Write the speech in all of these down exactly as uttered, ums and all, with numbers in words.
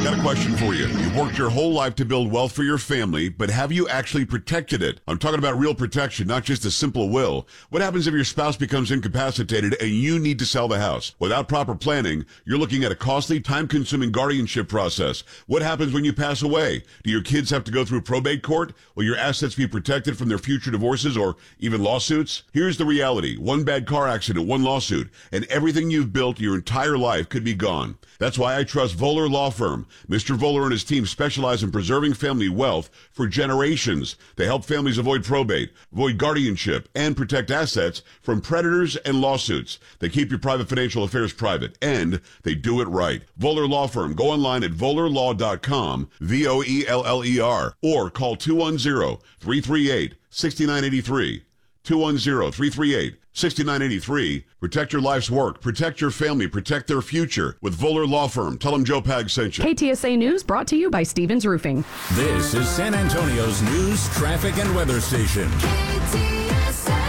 Got a question for you. You've worked your whole life to build wealth for your family, but have you actually protected it? I'm talking about real protection, not just a simple will. What happens if your spouse becomes incapacitated and you need to sell the house? Without proper planning, you're looking at a costly, time-consuming guardianship process. What happens when you pass away? Do your kids have to go through probate court? Will your assets be protected from their future divorces or even lawsuits? Here's the reality. One bad car accident, one lawsuit, and everything you've built your entire life could be gone. That's why I trust Voller Law Firm. Mister Voller and his team specialize in preserving family wealth for generations. They help families avoid probate, avoid guardianship, and protect assets from predators and lawsuits. They keep your private financial affairs private, and they do it right. Voller Law Firm. Go online at voller law dot com, V O E L L E R, or call two one zero, three three eight, six nine eight three. two one zero, three three eight, six nine eight three. Protect your life's work. Protect your family. Protect their future with Voller Law Firm. Tell them Joe Pag sent you. K T S A News brought to you by Stevens Roofing. This is San Antonio's news, traffic, and weather station. K T S A.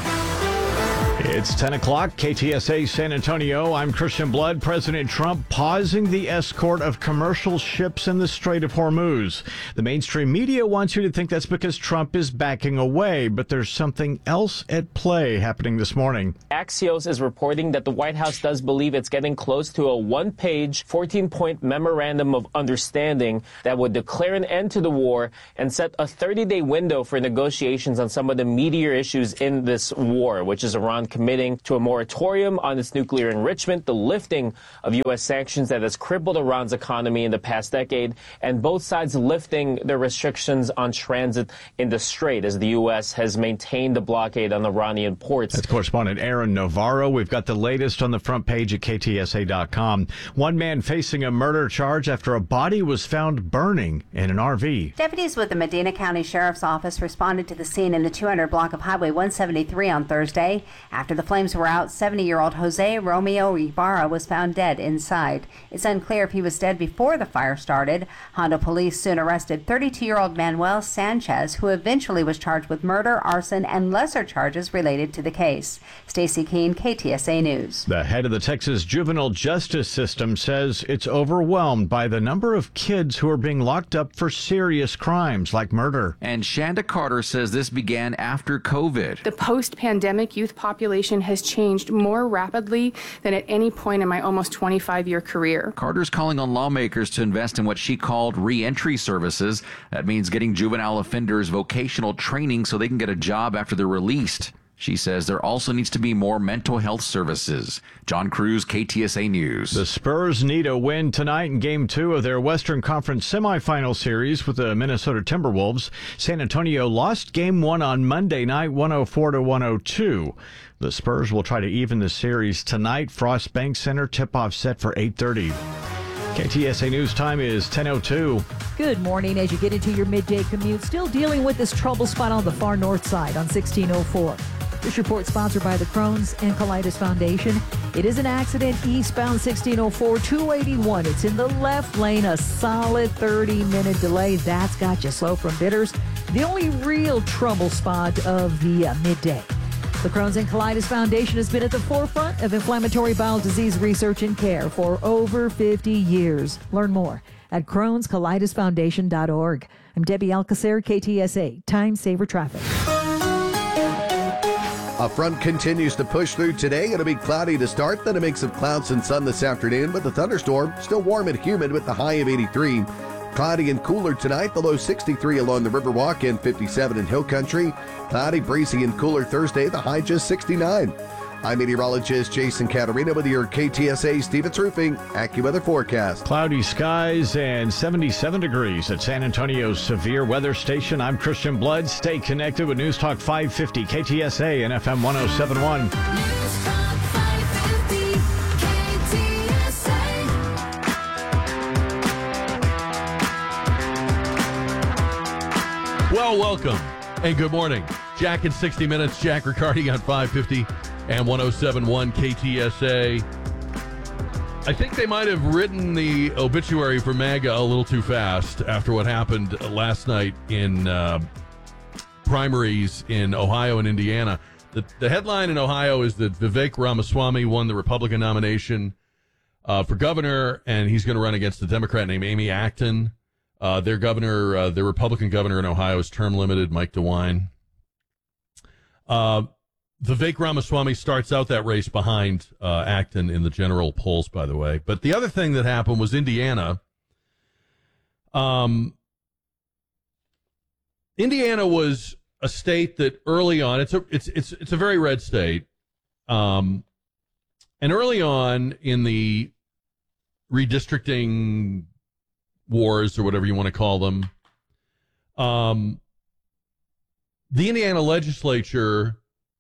It's ten o'clock, K T S A San Antonio. I'm Christian Blood. President Trump pausing the escort of commercial ships in the Strait of Hormuz. The mainstream media wants you to think that's because Trump is backing away, but there's something else at play happening this morning. Axios is reporting that the White House does believe it's getting close to a one-page, fourteen-point memorandum of understanding that would declare an end to the war and set a thirty-day window for negotiations on some of the meatier issues in this war, which is Iran committing to a moratorium on its nuclear enrichment, the lifting of U S sanctions that has crippled Iran's economy in the past decade, and both sides lifting their restrictions on transit in the Strait as the U S has maintained the blockade on Iranian ports. That's correspondent Aaron Navarro. We've got the latest on the front page at K T S A dot com. One man facing a murder charge after a body was found burning in an R V. Deputies with the Medina County Sheriff's Office responded to the scene in the two hundred block of Highway one seventy-three on Thursday. After the flames were out, seventy-year-old Jose Romeo Ibarra was found dead inside. It's unclear if he was dead before the fire started. Hondo police soon arrested thirty-two-year-old Manuel Sanchez, who eventually was charged with murder, arson, and lesser charges related to the case. Stacey Keene, K T S A News. The head of the Texas juvenile justice system says it's overwhelmed by the number of kids who are being locked up for serious crimes like murder. And Shanda Carter says this began after COVID. The post-pandemic youth population has changed more rapidly than at any point in my almost twenty-five-year career. Carter's calling on lawmakers to invest in what she called re-entry services. That means getting juvenile offenders vocational training so they can get a job after they're released. She says there also needs to be more mental health services. John Cruz, K T S A News. The Spurs need a win tonight in Game two of their Western Conference semifinal series with the Minnesota Timberwolves. San Antonio lost Game one on Monday night, one oh four to one oh two. The Spurs will try to even the series tonight. Frost Bank Center tip-off set for eight thirty. K T S A News time is ten oh two. Good morning. As you get into your midday commute, still dealing with this trouble spot on the far north side on sixteen oh four. This report sponsored by the Crohn's and Colitis Foundation. It is an accident eastbound sixteen oh four, two eighty-one. It's in the left lane, a solid thirty-minute delay. That's got you slow from Bitters. The only real trouble spot of the uh, midday. The Crohn's and Colitis Foundation has been at the forefront of inflammatory bowel disease research and care for over fifty years. Learn more at crohns colitis foundation dot org. I'm Debbie Alcacer, K T S A, Time Saver Traffic. A front continues to push through today. It'll be cloudy to start, then a mix of clouds and sun this afternoon, but the thunderstorm still warm and humid with the high of eighty-three. Cloudy and cooler tonight, the low sixty-three along the Riverwalk and fifty-seven in Hill Country. Cloudy, breezy, and cooler Thursday, the high just sixty-nine. I'm meteorologist Jason Caterina with your K T S A Stevens Roofing AccuWeather forecast. Cloudy skies and seventy-seven degrees at San Antonio's severe weather station. I'm Christian Blood. Stay connected with News Talk five fifty, K T S A and F M one oh seven point one. News Talk five fifty, K T S A. Well, welcome and good morning. Jack in sixty minutes, Jack Riccardi on five fifty and one oh seven point one K T S A. I think they might have written the obituary for MAGA a little too fast after what happened last night in uh, primaries in Ohio and Indiana. The, the headline in Ohio is that Vivek Ramaswamy won the Republican nomination. uh, for governor, and he's going to run against a Democrat named Amy Acton. Uh, their governor, uh, their Republican governor in Ohio is term limited, Mike DeWine. Uh, Vivek Ramaswamy starts out that race behind uh, Acton in the general polls, by the way. But the other thing that happened was Indiana. Um, Indiana was a state that early on, it's a it's it's it's a very red state, um, and early on in the redistricting wars or whatever you want to call them, um, the Indiana legislature,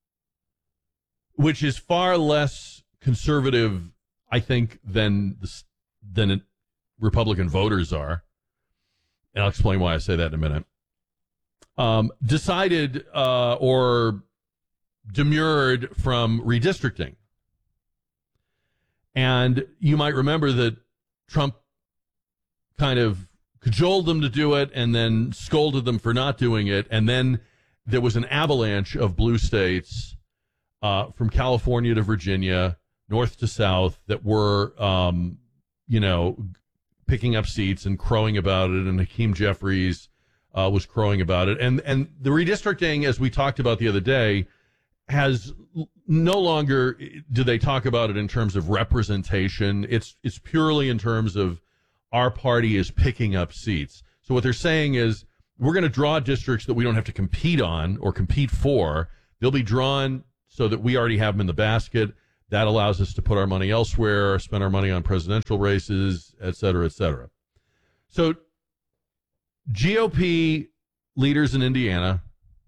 which is far less conservative, I think, than the, than it, Republican voters are, and I'll explain why I say that in a minute, um, decided uh, or demurred from redistricting. And you might remember that Trump kind of cajoled them to do it and then scolded them for not doing it. And then there was an avalanche of blue states uh, from California to Virginia, north to south, that were, um, you know, picking up seats and crowing about it. And Hakeem Jeffries uh, was crowing about it. And, and the redistricting, as we talked about the other day, has no longer do they talk about it in terms of representation. It's it's purely in terms of our party is picking up seats. So what they're saying is we're going to draw districts that we don't have to compete on or compete for. They'll be drawn so that we already have them in the basket. That allows us to put our money elsewhere, spend our money on presidential races, et cetera, et cetera. So G O P leaders in Indiana,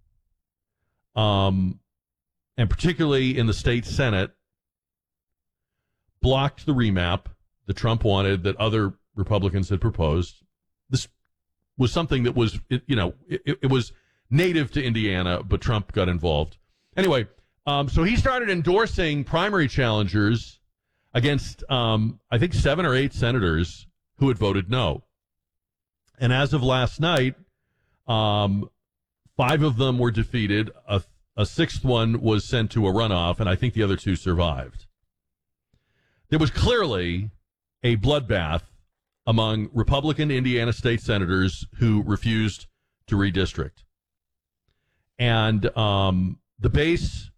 um, and particularly in the state Senate, blocked the remap that Trump wanted, that other Republicans had proposed. This was something that was, you know, it, it was native to Indiana, but Trump got involved. Anyway, um, so he started endorsing primary challengers against, um, I think, seven or eight senators who had voted no. And as of last night, um, five of them were defeated. A, a sixth one was sent to a runoff, and I think the other two survived. There was clearly a bloodbath among Republican Indiana state senators who refused to redistrict. And um, the base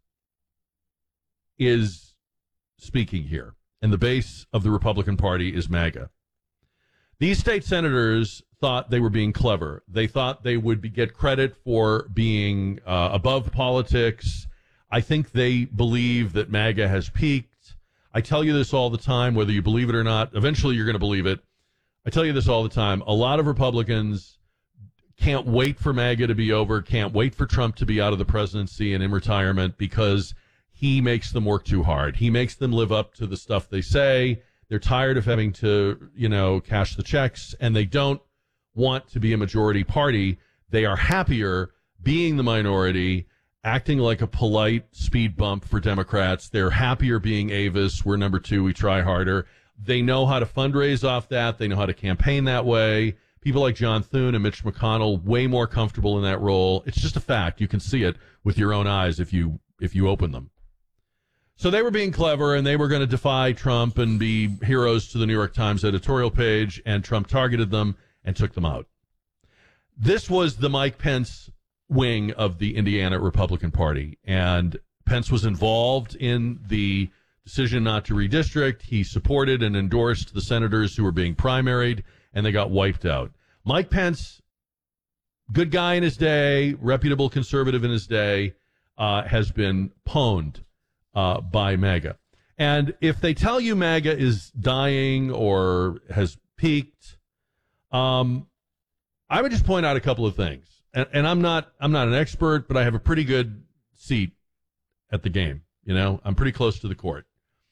is speaking here, and the base of the Republican Party is MAGA. These state senators thought they were being clever. They thought they would be, get credit for being uh, above politics. I think they believe that MAGA has peaked. I tell you this all the time, whether you believe it or not. Eventually, you're going to believe it. I tell you this all the time. A lot of Republicans can't wait for MAGA to be over, can't wait for Trump to be out of the presidency and in retirement because he makes them work too hard. He makes them live up to the stuff they say. They're tired of having to, you know, cash the checks, and they don't want to be a majority party. They are happier being the minority, acting like a polite speed bump for Democrats. They're happier being Avis. We're number two. We try harder. They know how to fundraise off that. They know how to campaign that way. People like John Thune and Mitch McConnell, way more comfortable in that role. It's just a fact. You can see it with your own eyes if you if you open them. So they were being clever, and they were going to defy Trump and be heroes to the New York Times editorial page, and Trump targeted them and took them out. This was the Mike Pence wing of the Indiana Republican Party, and Pence was involved in the decision not to redistrict. He supported and endorsed the senators who were being primaried, and they got wiped out. Mike Pence, good guy in his day, reputable conservative in his day, uh, has been pwned uh, by MAGA. And if they tell you MAGA is dying or has peaked, um, I would just point out a couple of things. And, and I'm not I'm not an expert, but I have a pretty good seat at the game. You know, I'm pretty close to the court.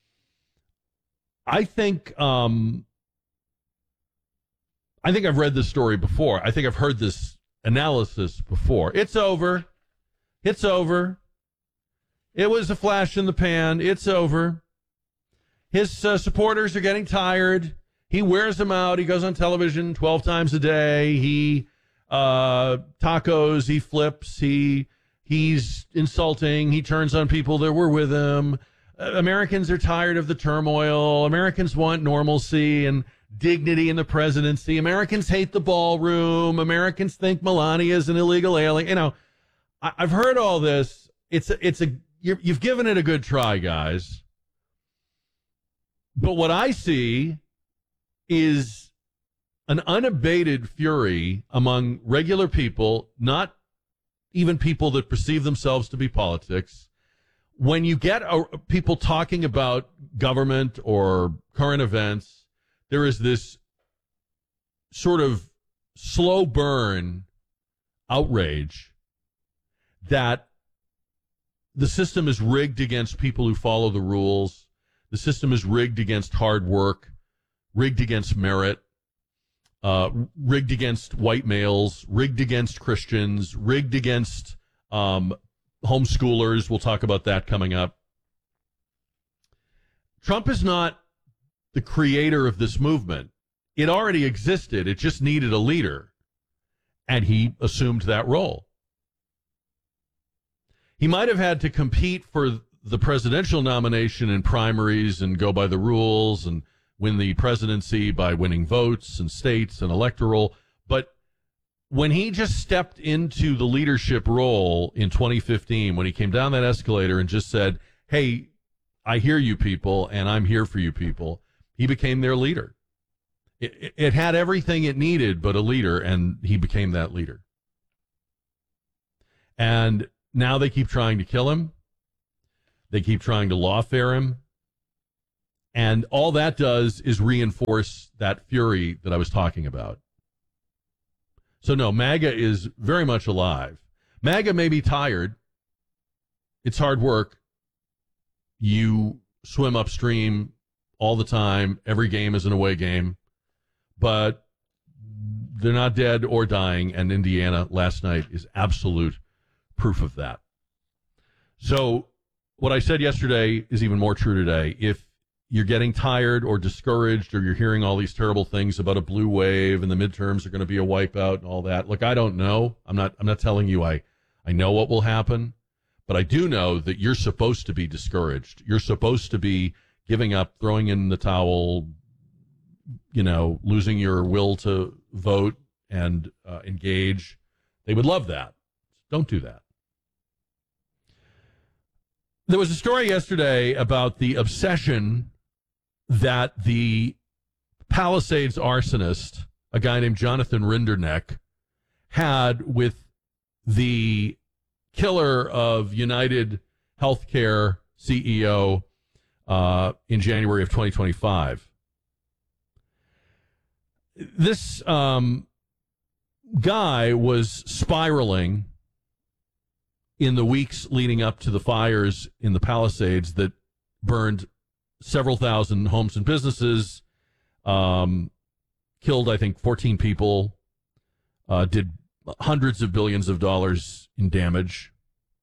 I think um, I think I've read this story before. I think I've heard this analysis before. It's over. It's over. It was a flash in the pan. It's over. His uh, supporters are getting tired. He wears them out. He goes on television twelve times a day. He uh, tacos. He flips. He he's insulting. He turns on people that were with him. Americans are tired of the turmoil. Americans want normalcy and dignity in the presidency. Americans hate the ballroom. Americans think Melania is an illegal alien. You know, I, I've heard all this. It's a, it's a, you're, you've given it a good try, guys. But what I see is an unabated fury among regular people, not even people that perceive themselves to be politics. When you get a, people talking about government or current events, there is this sort of slow burn outrage that the system is rigged against people who follow the rules. The system is rigged against hard work, rigged against merit, uh, rigged against white males, rigged against Christians, rigged against um, homeschoolers. We'll talk about that coming up. Trump is not the creator of this movement. It already existed. It just needed a leader, and he assumed that role. He might have had to compete for the presidential nomination in primaries and go by the rules and win the presidency by winning votes and states and electoral. But when he just stepped into the leadership role in twenty fifteen, when he came down that escalator and just said, hey, I hear you people and I'm here for you people, he became their leader. It, it had everything it needed but a leader, and he became that leader. And now they keep trying to kill him. They keep trying to lawfare him. And all that does is reinforce that fury that I was talking about. So no, MAGA is very much alive. MAGA may be tired. It's hard work. You swim upstream all the time. Every game is an away game. But they're not dead or dying, and Indiana last night is absolute proof of that. So what I said yesterday is even more true today. If you're getting tired or discouraged, or you're hearing all these terrible things about a blue wave and the midterms are going to be a wipeout and all that, look, I don't know. I'm not I'm not telling you I, I know what will happen, but I do know that you're supposed to be discouraged. You're supposed to be giving up, throwing in the towel, you know, losing your will to vote and uh, engage. They would love that. Don't do that. There was a story yesterday about the obsession that the Palisades arsonist, a guy named Jonathan Rinderneck, had with the killer of United Healthcare C E O uh, in January of twenty twenty-five. This um, guy was spiraling in the weeks leading up to the fires in the Palisades that burned several thousand homes and businesses, um, killed, I think, fourteen people, uh, did hundreds of billions of dollars in damage.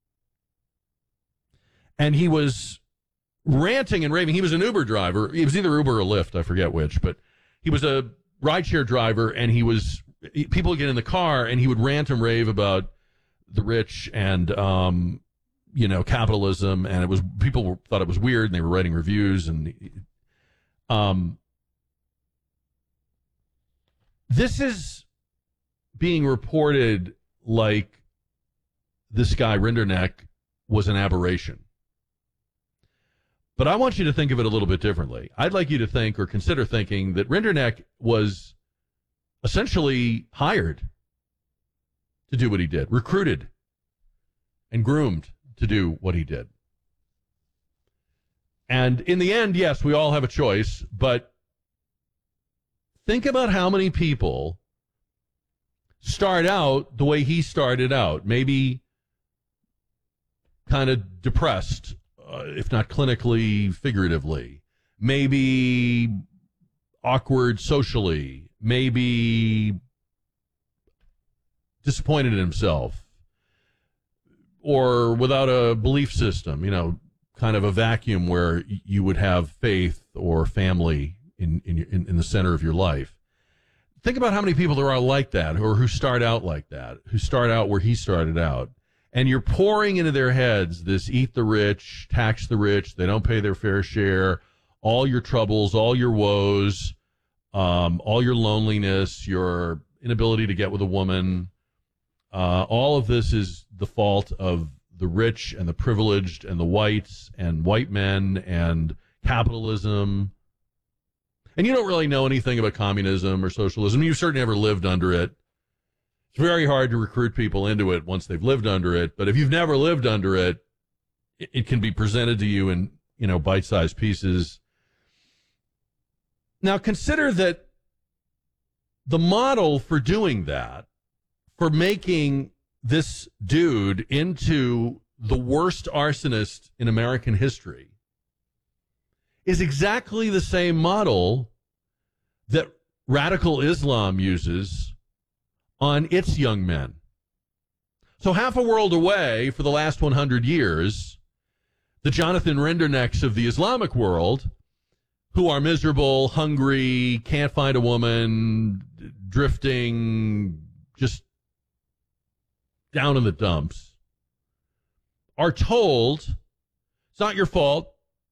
And he was ranting and raving. He was an Uber driver. He was either Uber or Lyft, I forget which, but he was a rideshare driver, and he was, people would get in the car, and he would rant and rave about the rich and, um, you know, capitalism. And it was, people were, thought it was weird, and they were writing reviews. And, um, this is being reported like this guy Rinderneck was an aberration. But I want you to think of it a little bit differently. I'd like you to think, or consider thinking, that Rinderneck was essentially hired to do what he did, recruited and groomed to do what he did. And in the end, yes, we all have a choice, but think about how many people start out the way he started out, maybe kind of depressed, uh, if not clinically, figuratively, maybe awkward socially, maybe disappointed in himself, or without a belief system, you know, kind of a vacuum where you would have faith or family in, in, in the center of your life. Think about how many people there are like that, or who start out like that, who start out where he started out. And you're pouring into their heads this eat the rich, tax the rich, they don't pay their fair share, all your troubles, all your woes, um, all your loneliness, your inability to get with a woman. Uh, all of this is the fault of the rich and the privileged and the whites and white men and capitalism. And you don't really know anything about communism or socialism. You've certainly never lived under it. It's very hard to recruit people into it once they've lived under it. But if you've never lived under it, it, it can be presented to you in, you know, bite-sized pieces. Now, consider that the model for doing that, for making this dude into the worst arsonist in American history, is exactly the same model that radical Islam uses on its young men. So half a world away for the last one hundred years, the Jonathan Rindernecks of the Islamic world, who are miserable, hungry, can't find a woman, drifting, just down in the dumps, are told, it's not your fault.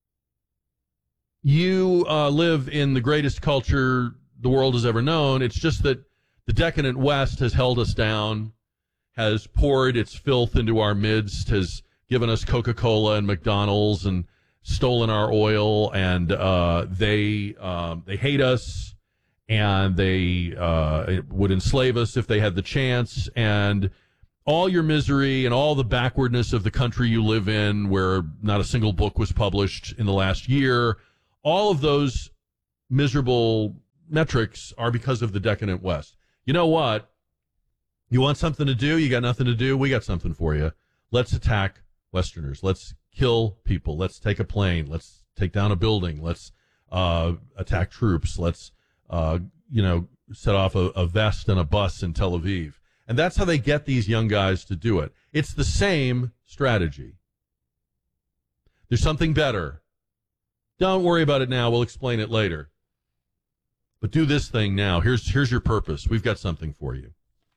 You uh, live in the greatest culture the world has ever known. It's just that the decadent West has held us down, has poured its filth into our midst, has given us Coca-Cola and McDonald's and stolen our oil, and uh, they um, they hate us, and they uh, would enslave us if they had the chance, and all your misery and all the backwardness of the country you live in, where not a single book was published in the last year, all of those miserable metrics are because of the decadent West. You know what? You want something to do? You got nothing to do? We got something for you. Let's attack Westerners. Let's kill people. Let's take a plane. Let's take down a building. Let's uh, attack troops. Let's, uh, you know, set off a, a vest and a bus in Tel Aviv. And that's how they get these young guys to do it. It's the same strategy. There's something better. Don't worry about it now. We'll explain it later. But do this thing now. Here's here's your purpose. We've got something for you.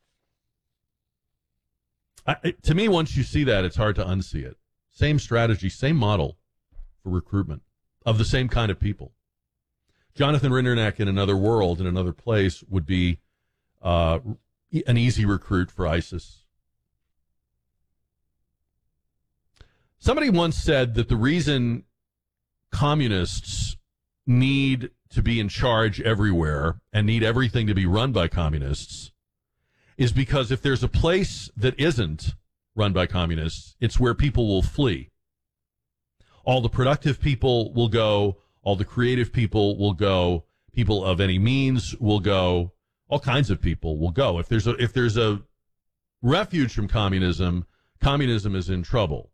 I, to me, once you see that, it's hard to unsee it. Same strategy, same model for recruitment of the same kind of people. Jonathan Rinderneck in another world, in another place, would be uh, an easy recruit for ISIS. Somebody once said that the reason communists need to be in charge everywhere and need everything to be run by communists is because if there's a place that isn't run by communists, it's where people will flee. All the productive people will go, all the creative people will go, people of any means will go, all kinds of people will go. If there's a if there's a refuge from communism, communism is in trouble.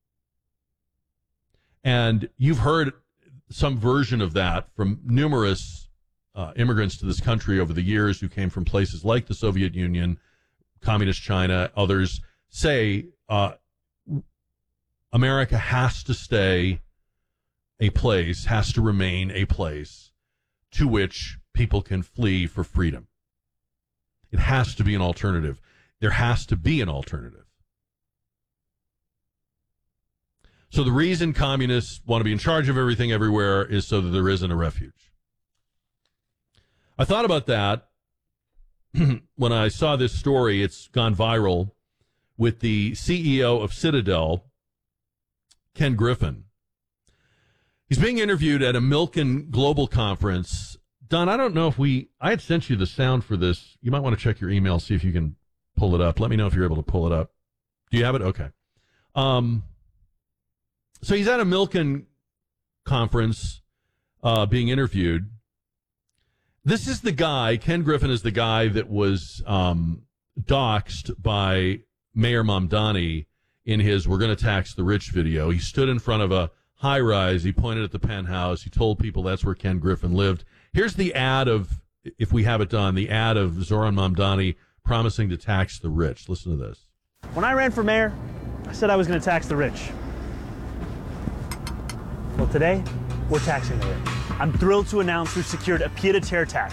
And you've heard some version of that from numerous uh, immigrants to this country over the years who came from places like the Soviet Union, Communist China, others say uh, America has to stay a place, has to remain a place to which people can flee for freedom. It has to be an alternative. There has to be an alternative. So the reason communists want to be in charge of everything everywhere is so that there isn't a refuge. I thought about that when I saw this story. It's gone viral with the C E O of Citadel, Ken Griffin. He's being interviewed at a Milken Global Conference. Don, I don't know if we, I had sent you the sound for this. You might want to check your email, see if you can pull it up. Let me know if you're able to pull it up. Do you have it? Okay. Um, so he's at a Milken conference uh, being interviewed. This is the guy, Ken Griffin is the guy that was um, doxxed by Mayor Mamdani in his "We're going to tax the rich" video. He stood in front of a high rise. He pointed at the penthouse. He told people that's where Ken Griffin lived. Here's the ad of, if we have it done, the ad of Zoran Mamdani promising to tax the rich. Listen to this. When I ran for mayor, I said I was going to tax the rich. Well, today, we're taxing the rich. I'm thrilled to announce we've secured a pied-à-terre tax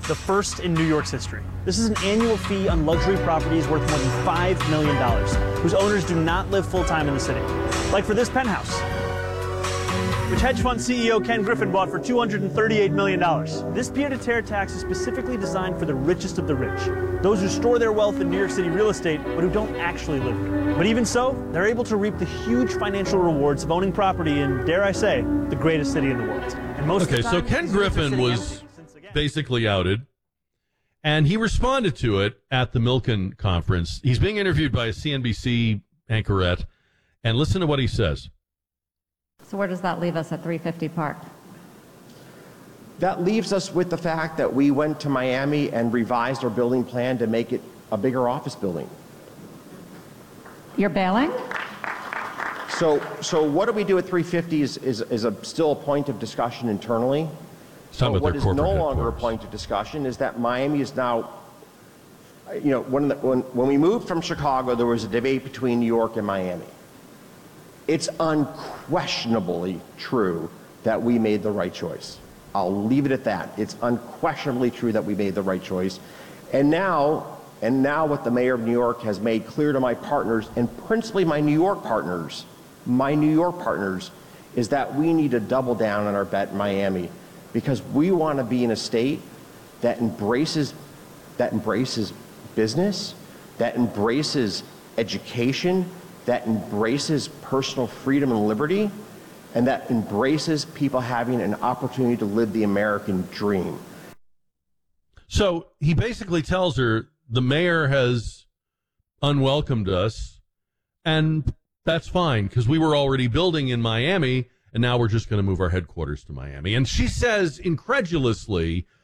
the first in New York's history. This is an annual fee on luxury properties worth more than five million dollars, whose owners do not live full-time in the city. Like for this penthouse, which hedge fund C E O Ken Griffin bought for two hundred thirty-eight million dollars. This pied-à-terre tax is specifically designed for the richest of the rich, those who store their wealth in New York City real estate but who don't actually live here. But even so, they're able to reap the huge financial rewards of owning property in, dare I say, the greatest city in the world. And most okay, of the so time, Ken Griffin was basically outed, and he responded to it at the Milken conference. He's being interviewed by a C N B C anchorette, and listen to what he says. So where does that leave us at three fifty Park? That leaves us with the fact that we went to Miami and revised our building plan to make it a bigger office building. You're bailing? So, so what do we do at three fifty is, is, is a, still a point of discussion internally. So what is no longer a point of discussion is that Miami is now, you know, when, the, when, when we moved from Chicago, there was a debate between New York and Miami. It's unquestionably true that we made the right choice. I'll leave it at that. It's unquestionably true that we made the right choice. And now, and now what the mayor of New York has made clear to my partners, and principally my New York partners, my New York partners, is that we need to double down on our bet in Miami, because we want to be in a state that embraces, that embraces business, that embraces education, that embraces personal freedom and liberty, and that embraces people having an opportunity to live the American dream. So he basically tells her the mayor has unwelcomed us, and that's fine because we were already building in Miami, and now we're just going to move our headquarters to Miami. And she says incredulously,